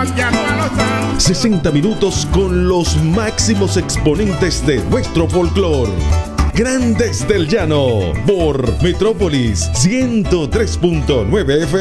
60 minutos con los máximos exponentes de nuestro folclore. Grandes del Llano por Metrópolis 103.9 FM.